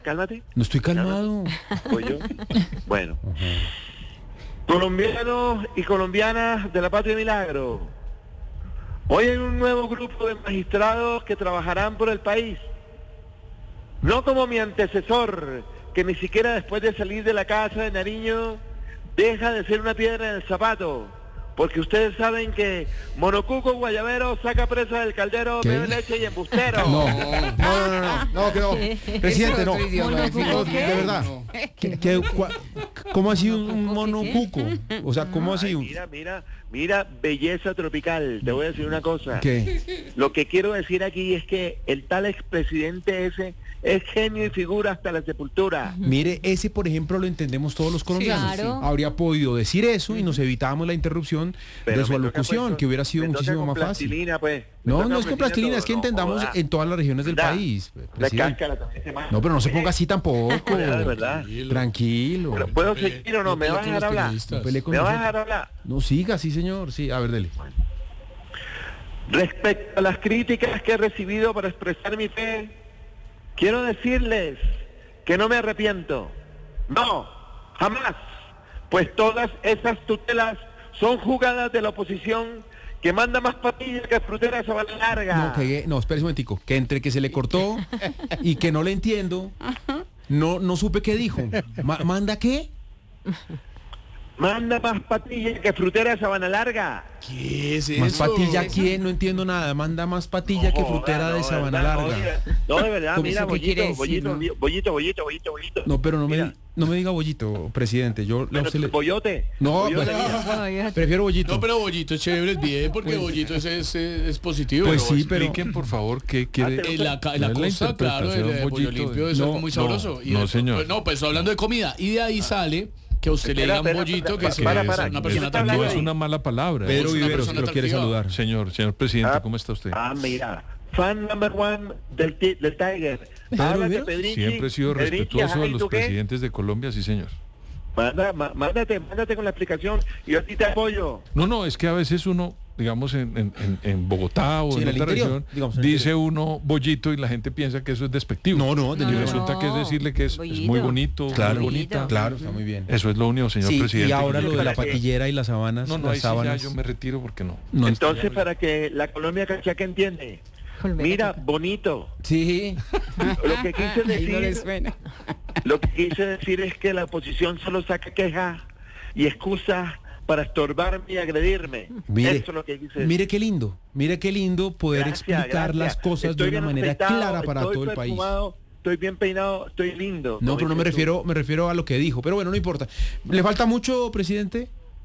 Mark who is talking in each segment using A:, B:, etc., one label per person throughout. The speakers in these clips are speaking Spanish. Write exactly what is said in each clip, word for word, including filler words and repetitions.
A: Cálmate.
B: No estoy calmado.
A: Voy yo. Bueno. Colombianos y colombianas de la Patria Milagro. Hoy hay un nuevo grupo de magistrados que trabajarán por el país. No como mi antecesor, que ni siquiera después de salir de la casa de Nariño deja de ser una piedra en el zapato. Porque ustedes saben que Monocuco Guayabero saca presa del caldero, bebe leche y embustero.
B: No, no, no, no, no, que no. Presidente, no. No, de verdad. ¿Qué, qué, cua, ¿Cómo ha sido un monocuco? O sea, ¿cómo ha sido?
A: Mira, mira, mira, belleza tropical. Te voy a decir una cosa.
B: ¿Qué?
A: Lo que quiero decir aquí es que el tal expresidente ese es genio y figura hasta la sepultura.
B: Mire, ese, por ejemplo, lo entendemos todos los colombianos.
C: Sí, claro.
B: Habría podido decir eso y nos evitábamos la interrupción
A: Pero
B: de su
A: me toca,
B: alocución,
A: pues,
B: que hubiera sido
A: me toca
B: muchísimo
A: con
B: más fácil.
A: plastilina, pues. Me
B: No,
A: toca
B: no es con plastilina,
A: todo,
B: es que
A: no,
B: entendamos
A: joda.
B: en todas las regiones del
A: Da.
B: país.
A: La
B: presidente.
A: cáscara también se mata.
B: No, pero no se ponga así tampoco.
A: De verdad, de verdad.
B: Tranquilo.
A: Pero, ¿puedo seguir o no? ¿Me vas a dejar hablar?
B: No pelee con
A: ¿Me vas a
B: nosotros.
A: dejar hablar?
B: No, siga, sí, señor. Sí, a ver, dele.
A: Respecto a las críticas que he recibido para expresar mi fe, quiero decirles que no me arrepiento. No, jamás. Pues todas esas tutelas son jugadas de la oposición que manda más patillas que frutera a sabana larga.
B: No, que, no, espérese un momentico. Que entre que se le cortó y que no le entiendo, no, no supe qué dijo. Ma- ¿Manda qué?
A: Manda más patillas que frutera a sabana larga.
D: ¿Qué es
B: ¿Más
D: eso?
B: patilla quién? No entiendo nada. Manda más patilla que
A: Joda,
B: frutera
A: no,
B: de sabana
A: verdad,
B: larga.
A: No, no, de verdad,
B: ¿Cómo
A: mira,
C: eso qué quiere
A: bollito,
C: decir,
A: bollito,
C: no?
A: bollito, bollito, bollito, bollito.
B: No, pero no me,
A: Mira.
B: di- no me diga bollito, presidente. Yo le- a
A: Pero,
B: usted le-
A: Boyote.
B: No,
A: Boyote,
B: pues-
A: mira.
B: prefiero bollito.
D: No, pero Bollito es chévere, es bien, porque Bollito es, es, es positivo.
B: Pues
D: pero
B: sí, pero-
E: Expliquen, por favor, qué quiere...
A: Ah,
D: En la, ca- en la
E: No es la
D: costa, claro, el,
E: interpretación,
D: el pollo
E: Bollito.
D: limpio, eso
B: No,
D: es muy
E: no,
D: sabroso. Y
E: no,
D: de-
E: señor.
D: pues, no, pues estoy hablando de comida. Y de ahí sale que a usted le
A: Espera,
D: digan
A: espera,
D: Bollito, que
A: espera,
D: es
A: para, para.
D: una
A: ¿Quién
D: persona
A: está
E: No
A: hablando
E: es
A: ahí?
E: una mala palabra.
B: Pedro
D: es una
B: Viveros,
D: persona
B: que lo quiere
D: atractiva.
B: saludar.
E: Señor, señor presidente,
A: Ah,
E: ¿cómo está usted?
A: Ah, mira. Fan number one del, ti- del Tiger.
B: ¿Pedro
A: Háblate,
B: Viveros?
A: Pedrichi.
E: Siempre he sido
A: Pedrichi,
E: respetuoso
A: ajá,
E: de
A: ¿y
E: los
A: tú qué?
E: presidentes de Colombia, sí, señor.
A: Manda, má- mándate, mándate con la explicación y yo a ti te apoyo.
E: No, no, es que a veces uno, digamos, en, en, en- en Bogotá o
B: Sí,
E: en,
B: en el
E: otra
B: interior,
E: región,
B: digamos, en el
E: dice
B: interior.
E: uno bollito y la gente piensa que eso es despectivo.
B: No, no, de
E: Y
C: No,
B: ninguna-
E: resulta que es decirle que es, es
C: Bollito.
E: muy bonito,
B: Claro,
E: muy bonita.
B: claro, está muy bien.
E: Eso es lo único, señor
B: Sí,
E: presidente.
B: y ahora
E: que yo
B: lo de la
E: creo.
B: patillera y las sábanas,
E: No, no,
B: las
E: ahí sí ya
B: sábanas.
E: yo me retiro porque no.
B: No,
A: Entonces, para que la Colombia cachaca entiende. Mira, bonito.
B: sí.
A: Lo que quise
C: Ahí no le
A: decir,
C: suena.
A: lo que quise decir es que la oposición solo saca quejas y excusas para estorbarme y agredirme.
B: Mire,
A: Eso es lo que quise decir.
B: mire qué lindo, mire qué lindo poder
A: Gracias,
B: explicar
A: gracias.
B: las cosas
A: Estoy
B: de una
A: bien
B: manera
A: afeitado,
B: clara para
A: estoy
B: todo el país.
A: perfumado, Estoy bien peinado, estoy lindo.
B: No,
A: como
B: pero no me
A: dices tú.
B: refiero, me refiero a lo que dijo. Pero bueno, no importa. ¿Le falta mucho, presidente?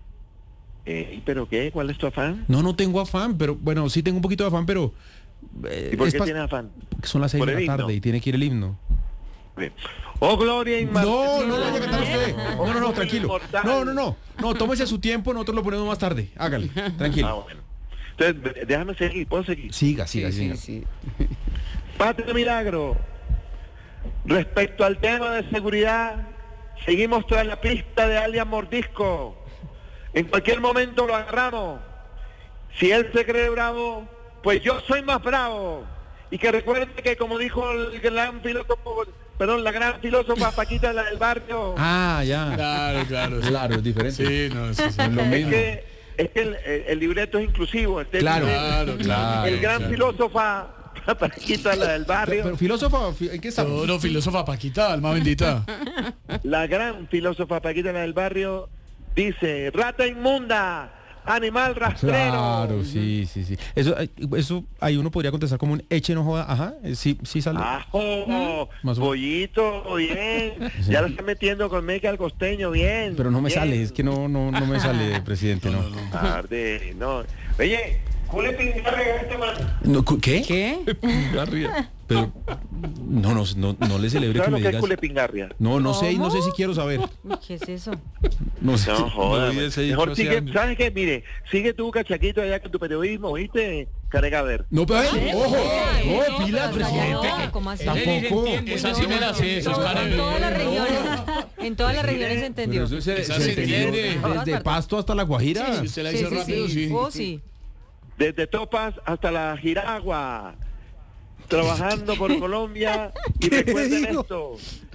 A: Eh, ¿Pero qué? ¿Cuál es tu afán?
B: No, no tengo afán, pero bueno, sí tengo un poquito de afán, pero eh,
A: ¿Y por
B: es
A: qué
B: pas-
A: tienes afán?
B: porque son las seis
A: Por
B: de la
A: el himno.
B: tarde y tiene que ir el himno.
A: Bien. Oh, gloria inmortal.
B: No, no vaya a cantar usted. No, no, no, tranquilo.
A: Inmortal.
B: No, no, no. No, tómese su tiempo, nosotros lo ponemos más tarde. Hágale,
A: Ah,
B: tranquilo.
A: bueno. Entonces, déjame seguir, ¿puedo seguir?
B: Siga, siga,
C: Sí,
B: siga.
C: sí,
A: Patria Milagro. Respecto al tema de seguridad, seguimos tras la pista de alias Mordisco. En cualquier momento lo agarramos. Si él se cree bravo, pues yo soy más bravo. Y que recuerde que, como dijo el gran filósofo, perdón, la gran filósofa Paquita, la del barrio,
B: Ah, ya.
D: Claro, claro.
B: Claro, es diferente.
D: Sí, no, sí, sí.
B: Es lo
A: es
B: mismo.
A: que, es que el, el- el libreto es inclusivo. El texto
B: Claro,
A: es-
D: Claro, claro.
A: el gran
D: claro.
A: filósofa Paquita, la del barrio,
B: Pero filósofa, fi- ¿en qué estamos?
D: No, no, filósofa Paquita, alma bendita.
A: la gran filósofa Paquita, la del barrio, dice: rata inmunda, animal rastrero.
B: Claro, sí, sí, sí. Eso, eh, eso ahí uno podría contestar como un eche no joda. Ajá, eh, sí, sí sale.
A: Ajo,
B: Más o-
A: bollito, bien.
B: Sí.
A: Ya lo está metiendo con meca al costeño, bien.
B: Pero no me
A: bien.
B: sale, es que no, no, no me sale, presidente, no.
A: Tarde, no. Oye, ¿cule pingarre este man?
B: No, cu- ¿Qué?
C: ¿Qué?
E: Garria.
B: Pero no, no, no, no le celebre que
A: ¿Sabes
B: me
A: lo que es
B: digas.
A: cule pingarria?
B: No, no sé y no sé
C: ¿Cómo?
B: si quiero saber.
C: Uy, ¿qué es eso?
B: No sé.
A: No, joda.
E: lo hubiese dicho
A: Mejor
E: hace
A: sigue,
E: años.
A: ¿sabes qué? Mire, sigue tú, cachaquito, allá con tu periodismo, ¿viste? Carega, a ver.
B: No, pero
C: ¿Qué?
B: ojo,
C: Ay,
B: no,
C: no,
B: pila,
C: pero hasta allá
B: presidente.
C: no, ¿cómo así?
B: Tampoco.
D: Esa sí me la sé, eso es
C: En
D: cara
C: todas las
D: de...
C: regiones, en todas las regiones se entendió.
B: Pero eso se,
D: Esa
B: se
D: se
B: entendió
D: entiende.
B: desde Pasto hasta La Guajira.
D: Si usted la
C: Sí,
D: hizo
C: sí,
D: rápido,
C: sí.
D: sí.
C: Oh, sí.
A: Desde Topas hasta la Jiragua. trabajando por Colombia y recuerden
B: digo?
A: esto.